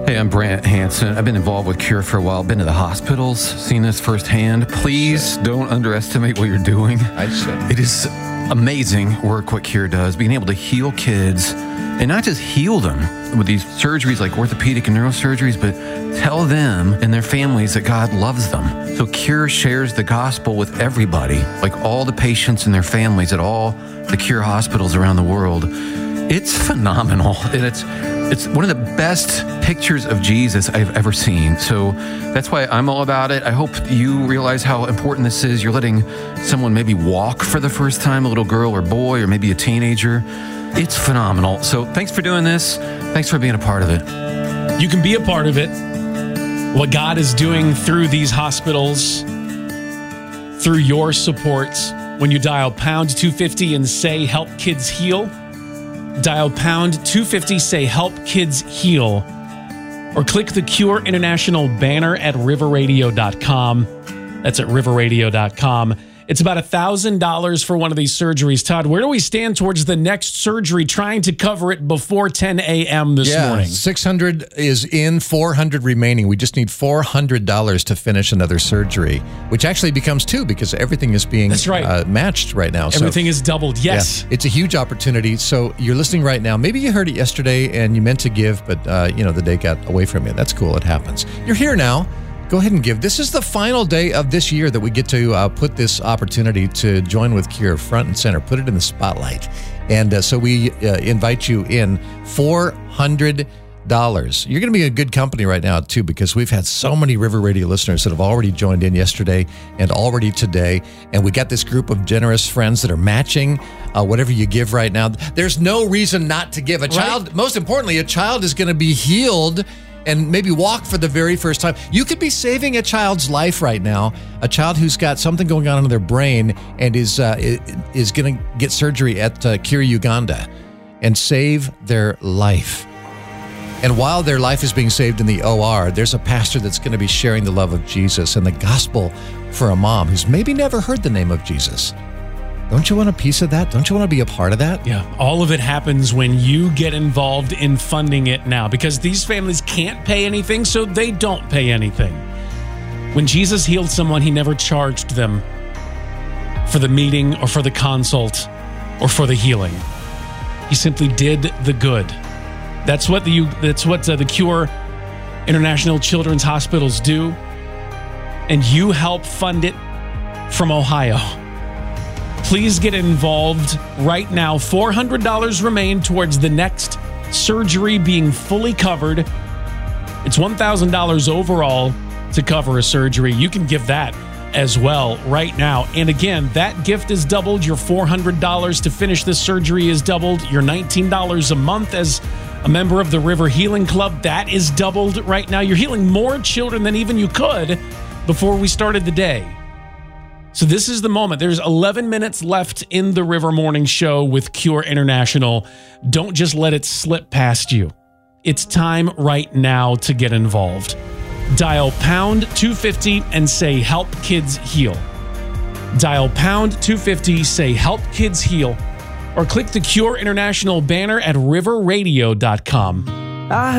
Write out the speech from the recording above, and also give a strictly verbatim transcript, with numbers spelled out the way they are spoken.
Hey, I'm Brant Hansen. I've been involved with Cure for a while. Been to the hospitals, seen this firsthand. Please don't underestimate what you're doing. I should. It is amazing work what Cure does, being able to heal kids, and not just heal them with these surgeries like orthopedic and neurosurgeries, but tell them and their families that God loves them. So Cure shares the gospel with everybody, like all the patients and their families at all the Cure hospitals around the world. It's phenomenal, and it's it's one of the best pictures of Jesus I've ever seen. So that's why I'm all about it. I hope you realize how important this is. You're letting someone maybe walk for the first time, a little girl or boy, or maybe a teenager. It's phenomenal. So thanks for doing this. Thanks for being a part of it. You can be a part of it. What God is doing through these hospitals, through your support, when you dial pound two fifty and say help kids heal, dial pound two fifty, say help kids heal, or click the Cure International banner at river radio dot com. That's at river radio dot com. It's about one thousand dollars for one of these surgeries. Todd, where do we stand towards the next surgery, trying to cover it before ten a.m. this yeah, morning? six hundred is in, four hundred remaining. We just need four hundred dollars to finish another surgery, which actually becomes two because everything is being That's right. uh, matched right now. Everything so, is doubled, yes. Yeah, it's a huge opportunity. So you're listening right now. Maybe you heard it yesterday and you meant to give, but uh, you know the day got away from you. That's cool. It happens. You're here now. Go ahead and give. This is the final day of this year that we get to uh, put this opportunity to join with Cure front and center, put it in the spotlight. And uh, so we uh, invite you in four hundred dollars. You're going to be in good company right now, too, because we've had so many River Radio listeners that have already joined in yesterday and already today. And we got this group of generous friends that are matching uh, whatever you give right now. There's no reason not to give. A child, right? Most importantly, a child is going to be healed and maybe walk for the very first time. You could be saving a child's life right now, a child who's got something going on in their brain and is uh, is going to get surgery at uh, Cure Uganda and save their life. And while their life is being saved in the O R, there's a pastor that's going to be sharing the love of Jesus and the gospel for a mom who's maybe never heard the name of Jesus. Don't you want a piece of that? Don't you want to be a part of that? Yeah, all of it happens when you get involved in funding it now, because these families can't pay anything, so they don't pay anything. When Jesus healed someone, he never charged them for the meeting or for the consult or for the healing. He simply did the good. That's what the that's what uh, the Cure International Children's Hospitals do, and you help fund it from Ohio. Please get involved right now. four hundred dollars remain towards the next surgery being fully covered. It's one thousand dollars overall to cover a surgery. You can give that as well right now. And again, that gift is doubled. Your four hundred dollars to finish this surgery is doubled. Your nineteen dollars a month as a member of the River Healing Club, that is doubled right now. You're healing more children than even you could before we started the day. So this is the moment. There's eleven minutes left in the River Morning Show with Cure International. Don't just let it slip past you. It's time right now to get involved. Dial pound two fifty and say help kids heal. Dial pound two fifty, say help kids heal, or click the Cure International banner at river radio dot com.